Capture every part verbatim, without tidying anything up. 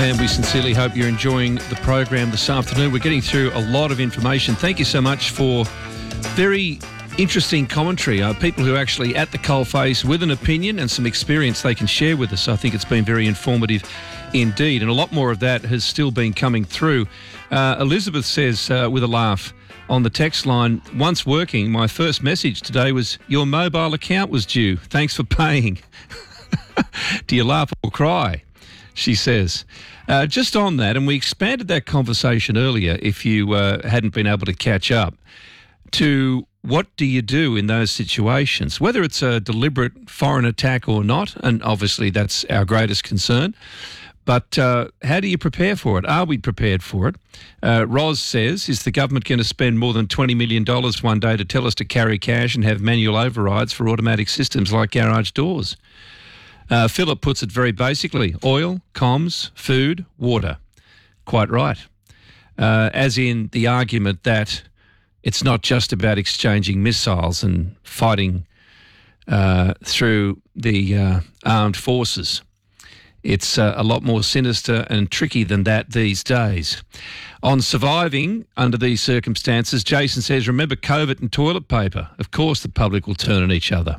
And we sincerely hope you're enjoying the program this afternoon. We're getting through a lot of information. Thank you so much for very interesting commentary. Uh, people who are actually at the coalface with an opinion and some experience they can share with us. I think it's been very informative indeed. And a lot more of that has still been coming through. Uh, Elizabeth says uh, with a laugh on the text line, once working, my first message today was, your mobile account was due. Thanks for paying. Do you laugh or cry? She says. Uh, just on that, and we expanded that conversation earlier, if you uh, hadn't been able to catch up, to what do you do in those situations, whether it's a deliberate foreign attack or not, and obviously that's our greatest concern, but uh, how do you prepare for it? Are we prepared for it? Uh, Ros says, is the government going to spend more than twenty million dollars one day to tell us to carry cash and have manual overrides for automatic systems like garage doors? Uh, Philip puts it very basically, oil, comms, food, water. Quite right. Uh, as in the argument that it's not just about exchanging missiles and fighting uh, through the uh, armed forces. It's uh, a lot more sinister and tricky than that these days. On surviving under these circumstances, Jason says, remember COVID and toilet paper. Of course the public will turn on each other.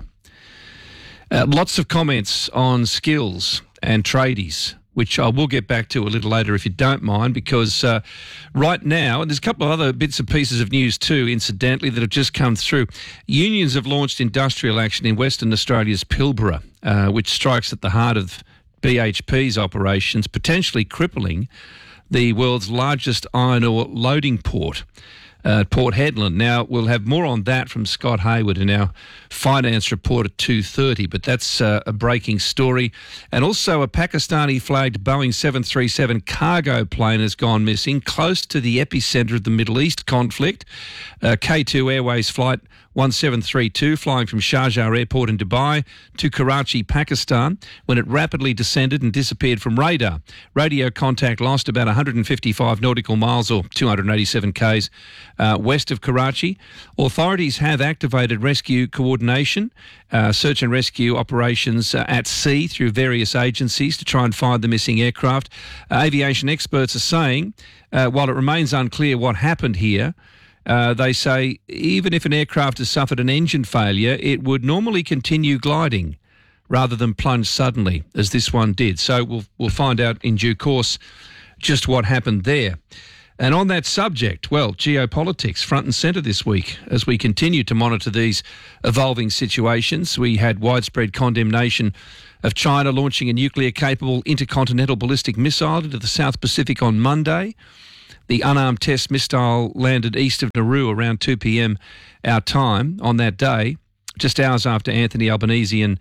Uh, lots of comments on skills and tradies, which I will get back to a little later if you don't mind, because uh, right now, and there's a couple of other bits and pieces of news too, incidentally, that have just come through. Unions have launched industrial action in Western Australia's Pilbara, uh, which strikes at the heart of B H P's operations, potentially crippling the world's largest iron ore loading port. Uh, Port Hedland. Now, we'll have more on that from Scott Hayward in our finance report at two thirty, but that's uh, a breaking story. And also a Pakistani-flagged Boeing seven thirty-seven cargo plane has gone missing close to the epicentre of the Middle East conflict. Uh, K two Airways flight one seven three two flying from Sharjah Airport in Dubai to Karachi, Pakistan, when it rapidly descended and disappeared from radar. Radio contact lost about one hundred fifty-five nautical miles or two hundred eighty-seven kays uh, west of Karachi. Authorities have activated rescue coordination, uh, search and rescue operations uh, at sea through various agencies to try and find the missing aircraft. Uh, aviation experts are saying, uh, while it remains unclear what happened here, Uh, they say even if an aircraft has suffered an engine failure, it would normally continue gliding rather than plunge suddenly, as this one did. So we'll we'll find out in due course just what happened there. And on that subject, well, geopolitics front and centre this week as we continue to monitor these evolving situations. We had widespread condemnation of China launching a nuclear-capable intercontinental ballistic missile into the South Pacific on Monday. The unarmed test missile landed east of Nauru around two p.m. our time on that day, just hours after Anthony Albanese and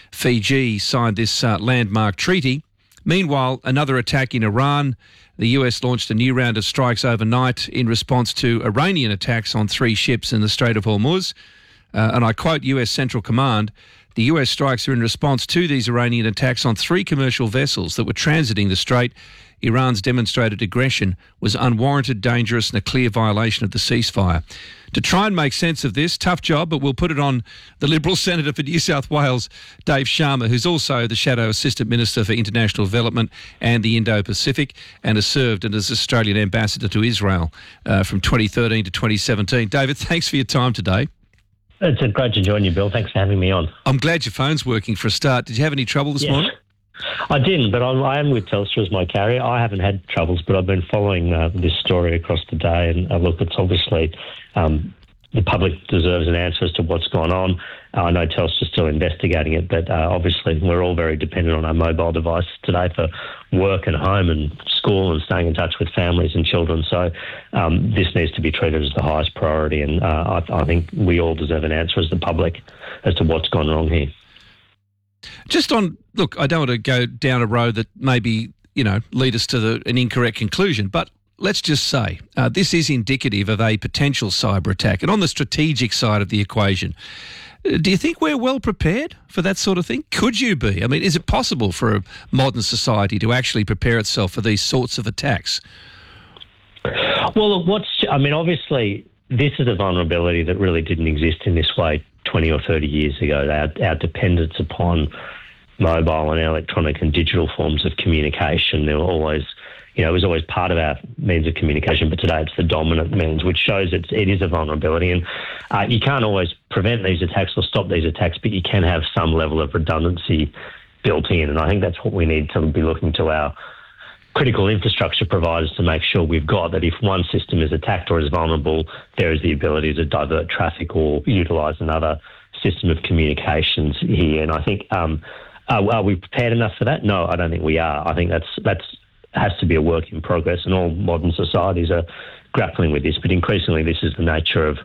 Fiji signed this uh, landmark treaty. Meanwhile, another attack in Iran. The U S launched a new round of strikes overnight in response to Iranian attacks on three ships in the Strait of Hormuz. Uh, and I quote U S Central Command, the U S strikes are in response to these Iranian attacks on three commercial vessels that were transiting the Strait. Iran's demonstrated aggression was unwarranted, dangerous and a clear violation of the ceasefire. To try and make sense of this, tough job, but we'll put it on the Liberal Senator for New South Wales, Dave Sharma, who's also the Shadow Assistant Minister for International Development and the Indo-Pacific and has served as Australian Ambassador to Israel uh, from twenty thirteen to twenty seventeen. David, thanks for your time today. It's great to join you, Bill. Thanks for having me on. I'm glad your phone's working for a start. Did you have any trouble this yes. morning? I didn't, but I'm, I am with Telstra as my carrier. I haven't had troubles, but I've been following uh, this story across the day. And uh, look, it's obviously um, the public deserves an answer as to what's gone on. Uh, I know Telstra's still investigating it, but uh, obviously we're all very dependent on our mobile devices today for work and home and school and staying in touch with families and children. So um, this needs to be treated as the highest priority. And uh, I, I think we all deserve an answer as the public as to what's gone wrong here. Just on, look, I don't want to go down a road that maybe, you know, lead us to the, an incorrect conclusion, but let's just say uh, this is indicative of a potential cyber attack. And on the strategic side of the equation, uh, do you think we're well prepared for that sort of thing? Could you be? I mean, is it possible for a modern society to actually prepare itself for these sorts of attacks? Well, look, what's, I mean, obviously, this is a vulnerability that really didn't exist in this way twenty or thirty years ago. Our, our dependence upon mobile and electronic and digital forms of communication. They were always, you know, it was always part of our means of communication, but today it's the dominant means, which shows it's, it is a vulnerability. And uh, you can't always prevent these attacks or stop these attacks, but you can have some level of redundancy built in. And I think that's what we need to be looking to our critical infrastructure providers to make sure we've got, that if one system is attacked or is vulnerable, there is the ability to divert traffic or utilise another system of communications here. And I think, um, are, are we prepared enough for that? No, I don't think we are. I think that's that's has to be a work in progress, and all modern societies are grappling with this. But increasingly, this is the nature of.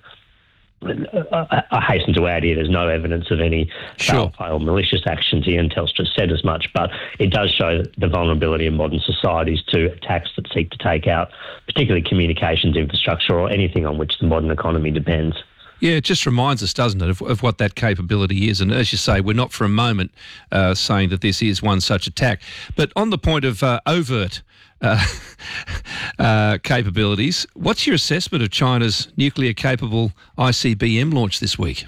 I, I hasten to add here, there's no evidence of any foul play or malicious actions here, and Telstra said as much, but it does show the vulnerability in modern societies to attacks that seek to take out particularly communications infrastructure or anything on which the modern economy depends. Yeah, it just reminds us, doesn't it, of, of what that capability is. And as you say, we're not for a moment uh, saying that this is one such attack. But on the point of uh, overt uh, uh, capabilities, what's your assessment of China's nuclear-capable I C B M launch this week?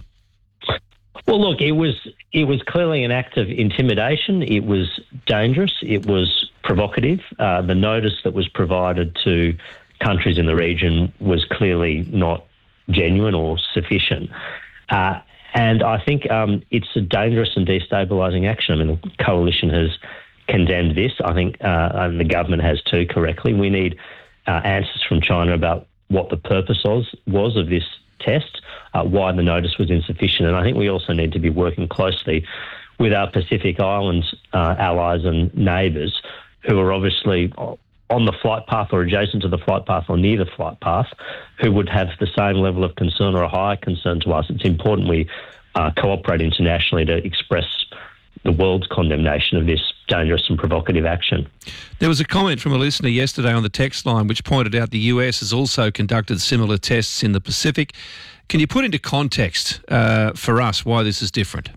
Well, look, it was it was clearly an act of intimidation. It was dangerous. It was provocative. Uh, the notice that was provided to countries in the region was clearly not genuine or sufficient. Uh, and I think um, it's a dangerous and destabilising action. I mean, the coalition has condemned this. I think uh, and the government has too, correctly. We need uh, answers from China about what the purpose was, was of this test, uh, why the notice was insufficient. And I think we also need to be working closely with our Pacific Islands uh, allies and neighbours who are obviously on the flight path or adjacent to the flight path or near the flight path, who would have the same level of concern or a higher concern to us. It's important we uh, cooperate internationally to express the world's condemnation of this dangerous and provocative action. There was a comment from a listener yesterday on the text line which pointed out the U S has also conducted similar tests in the Pacific. Can you put into context uh, for us why this is different?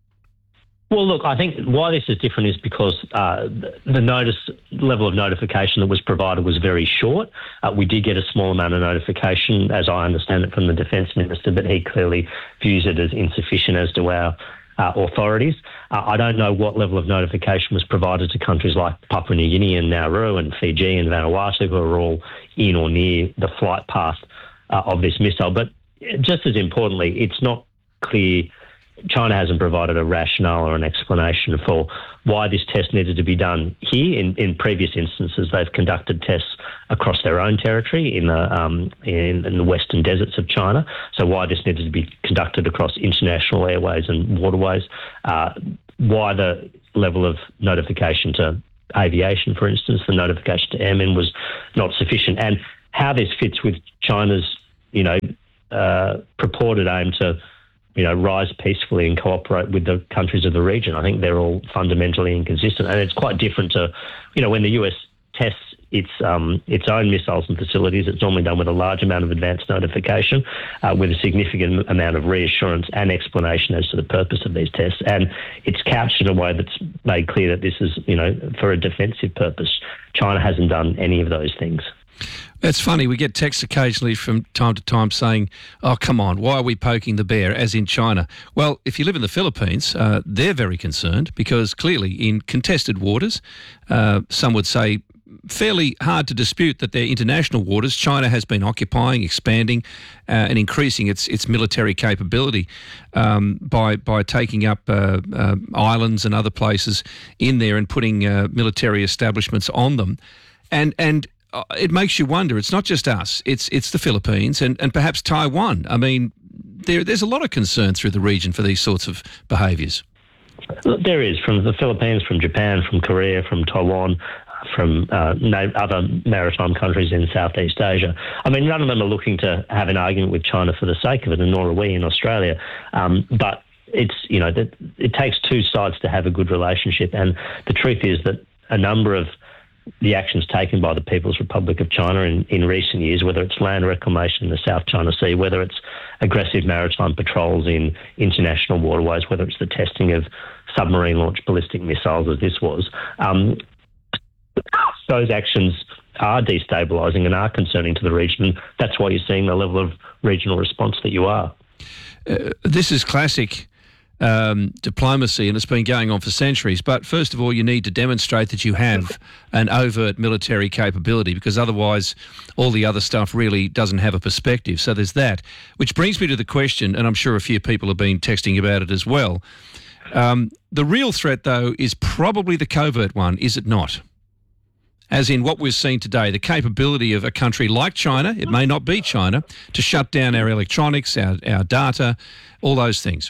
Well, look, I think why this is different is because uh, the notice level of notification that was provided was very short. Uh, we did get a small amount of notification, as I understand it, from the Defence Minister, but he clearly views it as insufficient as do our uh, authorities. Uh, I don't know what level of notification was provided to countries like Papua New Guinea and Nauru and Fiji and Vanuatu, who are all in or near the flight path uh, of this missile. But just as importantly, it's not clear. China hasn't provided a rationale or an explanation for why this test needed to be done here. In, in previous instances, they've conducted tests across their own territory in the um, in, in the western deserts of China. So why this needed to be conducted across international airways and waterways? Uh, why the level of notification to aviation, for instance, the notification to airmen was not sufficient, and how this fits with China's, you know, uh, purported aim to, you know, rise peacefully and cooperate with the countries of the region. I think they're all fundamentally inconsistent, and it's quite different to, you know, when the U S tests its um, its own missiles and facilities. It's normally done with a large amount of advance notification, uh, with a significant amount of reassurance and explanation as to the purpose of these tests. And it's couched in a way that's made clear that this is, you know, for a defensive purpose. China hasn't done any of those things. It's funny, we get texts occasionally from time to time saying, oh, come on, why are we poking the bear, as in China? Well, if you live in the Philippines, uh, they're very concerned because clearly in contested waters, uh, some would say fairly hard to dispute that they're international waters. China has been occupying, expanding uh, and increasing its its military capability um, by by taking up uh, uh, islands and other places in there and putting uh, military establishments on them. And and it makes you wonder, it's not just us, it's it's the Philippines and, and perhaps Taiwan. I mean, there there's a lot of concern through the region for these sorts of behaviours. There is, from the Philippines, from Japan, from Korea, from Taiwan, from uh, other maritime countries in Southeast Asia. I mean, none of them are looking to have an argument with China for the sake of it, and nor are we in Australia. Um, but it's, you know, that it takes two sides to have a good relationship, and the truth is that a number of the actions taken by the People's Republic of China in, in recent years, whether it's land reclamation in the South China Sea, whether it's aggressive maritime patrols in international waterways, whether it's the testing of submarine-launched ballistic missiles as this was, um, those actions are destabilising and are concerning to the region. That's why you're seeing the level of regional response that you are. Uh, this is classic um, diplomacy, and it's been going on for centuries. But first of all, you need to demonstrate that you have an overt military capability, because otherwise all the other stuff really doesn't have a perspective. So there's that, which brings me to the question, and I'm sure a few people have been texting about it as well. Um, the real threat, though, is probably the covert one, is it not? As in what we've seen today, the capability of a country like China, it may not be China, to shut down our electronics, our, our data, all those things.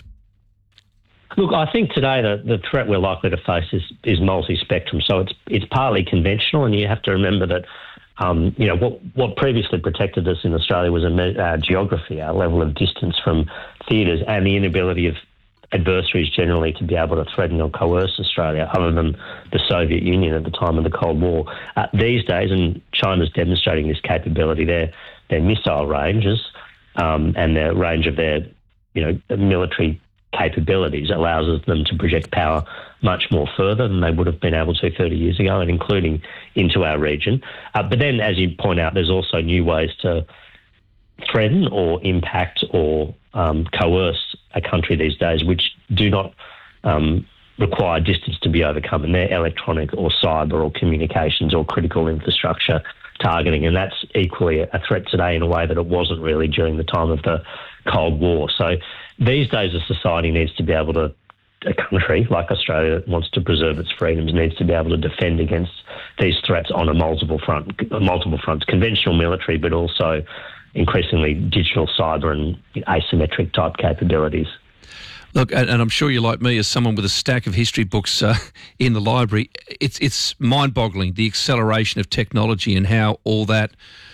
Look, I think today the, the threat we're likely to face is, is multi-spectrum. So it's it's partly conventional, and you have to remember that um, you know what what previously protected us in Australia was our geography, our level of distance from theatres, and the inability of adversaries generally to be able to threaten or coerce Australia, other than the Soviet Union at the time of the Cold War. Uh, these days, and China's demonstrating this capability, their their missile ranges um, and their range of their you know military capabilities allows them to project power much more further than they would have been able to thirty years ago, and including into our region. Uh, but then, as you point out, there's also new ways to threaten or impact or um, coerce a country these days, which do not um, require distance to be overcome, and they're electronic or cyber or communications or critical infrastructure targeting, and that's equally a threat today in a way that it wasn't really during the time of the Cold War. So these days a society needs to be able to, a country like Australia that wants to preserve its freedoms needs to be able to defend against these threats on a multiple front, multiple fronts, conventional military, but also increasingly digital, cyber and asymmetric type capabilities. Look, and I'm sure you're like me, as someone with a stack of history books uh, in the library, it's it's mind-boggling, the acceleration of technology and how all that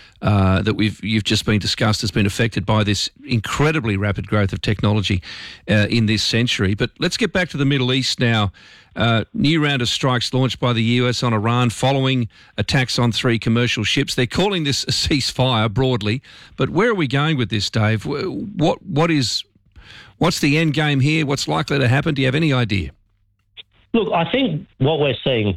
uh, that we've you've just been discussed has been affected by this incredibly rapid growth of technology uh, in this century. But let's get back to the Middle East now. Uh, new round of strikes launched by the U S on Iran following attacks on three commercial ships. They're calling this a ceasefire broadly, but where are we going with this, Dave? What what is what's the end game here? What's likely to happen? Do you have any idea? Look, I think what we're seeing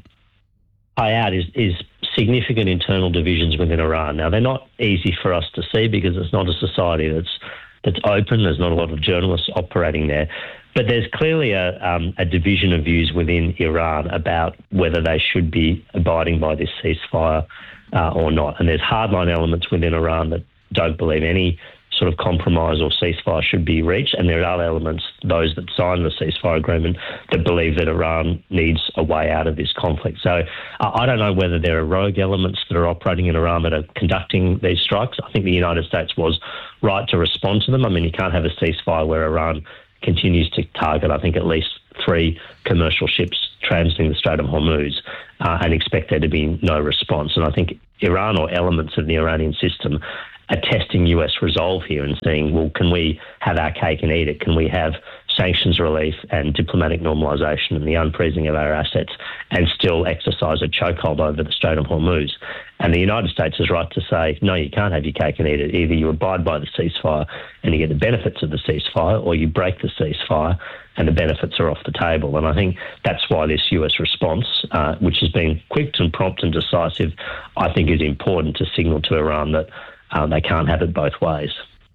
play out is, is significant internal divisions within Iran. Now, they're not easy for us to see because it's not a society that's that's open. There's not a lot of journalists operating there. But there's clearly a, um, a division of views within Iran about whether they should be abiding by this ceasefire uh, or not. And there's hardline elements within Iran that don't believe any sort of compromise or ceasefire should be reached. And there are other elements, those that signed the ceasefire agreement, that believe that Iran needs a way out of this conflict. So uh, I don't know whether there are rogue elements that are operating in Iran that are conducting these strikes. I think the United States was right to respond to them. I mean, you can't have a ceasefire where Iran continues to target, I think, at least three commercial ships transiting the Strait of Hormuz uh, and expect there to be no response. And I think Iran or elements of the Iranian system are testing U S resolve here and saying, well, can we have our cake and eat it? Can we have sanctions relief and diplomatic normalisation and the unfreezing of our assets and still exercise a chokehold over the Strait of Hormuz? And the United States is right to say, no, you can't have your cake and eat it. Either you abide by the ceasefire and you get the benefits of the ceasefire, or you break the ceasefire and the benefits are off the table. And I think that's why this U S response, uh, which has been quick and prompt and decisive, I think is important to signal to Iran that uh, they can't have it both ways.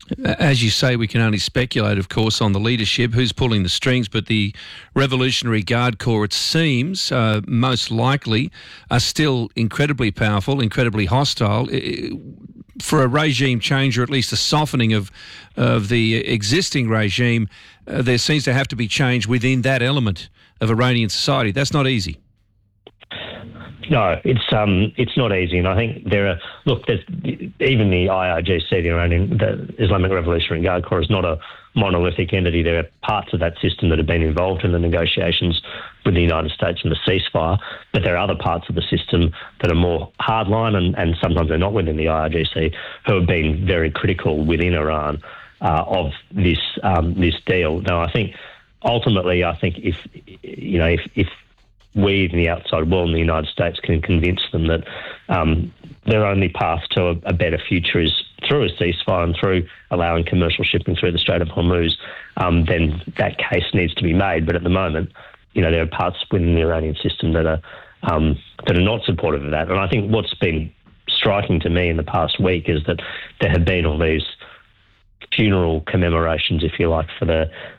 As you say, we can only speculate, of course, on the leadership, who's pulling the strings, but the Revolutionary Guard Corps, it seems, uh, most likely, are still incredibly powerful, incredibly hostile. For a regime change, or at least a softening of, of the existing regime, uh, there seems to have to be change within that element of Iranian society. That's not easy. No, it's um, it's not easy, and I think there are. Look, there's, even the I R G C, the Iranian, the Islamic Revolutionary Guard Corps, is not a monolithic entity. There are parts of that system that have been involved in the negotiations with the United States and the ceasefire, but there are other parts of the system that are more hardline, and, and sometimes they're not within the I R G C, who have been very critical within Iran uh, of this um, this deal. Now, I think ultimately, I think if you know if if we in the outside world in the United States can convince them that um, their only path to a, a better future is through a ceasefire and through allowing commercial shipping through the Strait of Hormuz, um, then that case needs to be made. But at the moment, you know, there are parts within the Iranian system that are um, that are not supportive of that. And I think what's been striking to me in the past week is that there have been all these funeral commemorations, if you like, for the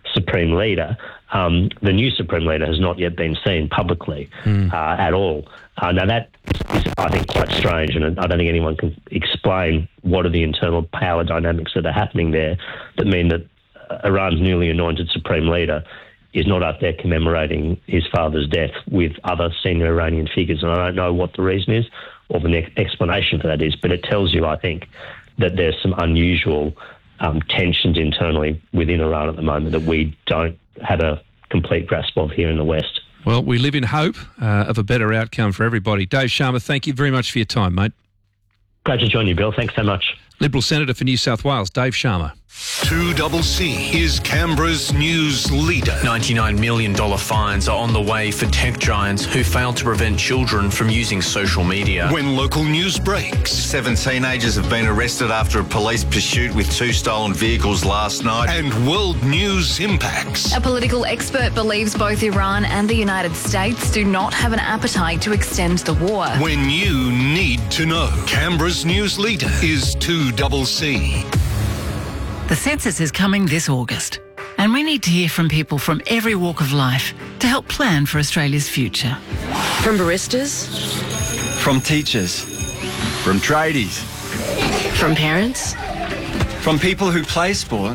Supreme Leader, um, the new Supreme Leader has not yet been seen publicly mm. uh, at all. Uh, now, that is, I think, quite strange, and I don't think anyone can explain what are the internal power dynamics that are happening there that mean that Iran's newly anointed Supreme Leader is not up there commemorating his father's death with other senior Iranian figures. And I don't know what the reason is or the next explanation for that is, but it tells you, I think, that there's some unusual um, tensions internally within Iran at the moment that we don't have a complete grasp of here in the West. Well, we live in hope uh, of a better outcome for everybody. Dave Sharma, thank you very much for your time, mate. Great to join you, Bill. Thanks so much. Liberal Senator for New South Wales, Dave Sharma. two C C is Canberra's news leader. ninety-nine million dollars fines are on the way for tech giants who failed to prevent children from using social media. When local news breaks. Seven teenagers have been arrested after a police pursuit with two stolen vehicles last night. And world news impacts. A political expert believes both Iran and the United States do not have an appetite to extend the war. When you need to know. Canberra's news leader is two C C. The census is coming this August, and we need to hear from people from every walk of life to help plan for Australia's future. From baristas, from teachers, from tradies, from parents, from people who play sport,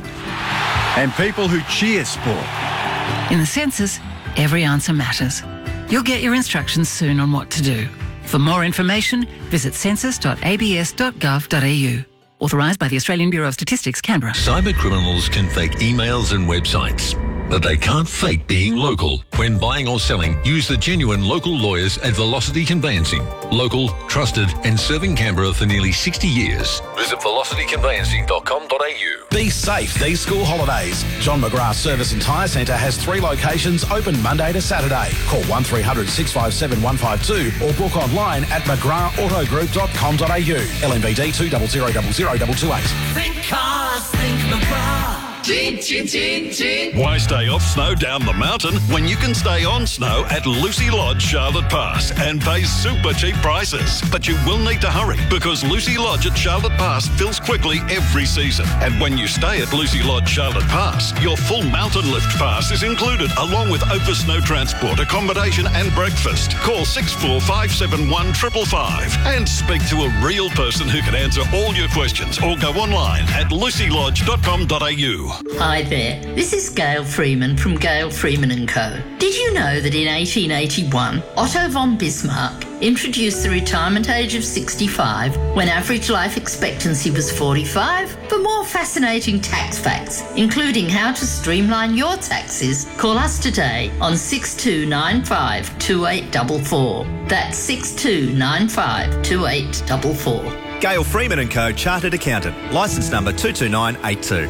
and people who cheer sport. In the census, every answer matters. You'll get your instructions soon on what to do. For more information, visit census dot a b s dot gov dot a u. Authorised by the Australian Bureau of Statistics, Canberra. Cyber criminals can fake emails and websites, but they can't fake being local. When buying or selling, use the genuine local lawyers at Velocity Conveyancing. Local, trusted, and serving Canberra for nearly sixty years. Visit velocity conveyancing dot com dot a u. Be safe these school holidays. John McGrath Service and Tyre Centre has three locations open Monday to Saturday. Call one three hundred six five seven one five two or book online at mcgrath auto group dot com dot a u. L M B D two zero zero zero zero two two eight. Think cars, think McGrath. Chin, chin, chin, chin. Why stay off snow down the mountain when you can stay on snow at Lucy Lodge, Charlotte Pass and pay super cheap prices? But you will need to hurry because Lucy Lodge at Charlotte Pass fills quickly every season. And when you stay at Lucy Lodge, Charlotte Pass, your full mountain lift pass is included along with over snow transport, accommodation and breakfast. Call six four five seven one five five five and speak to a real person who can answer all your questions or go online at lucy lodge dot com dot a u. Hi there, this is Gail Freeman from Gail Freeman and Co. Did you know that in eighteen eighty-one, Otto von Bismarck introduced the retirement age of sixty-five when average life expectancy was forty-five? For more fascinating tax facts, including how to streamline your taxes, call us today on six two nine five two eight four four. That's six two nine five two eight four four. Gail Freeman and Co. Chartered Accountant. Licence number two two nine eight two.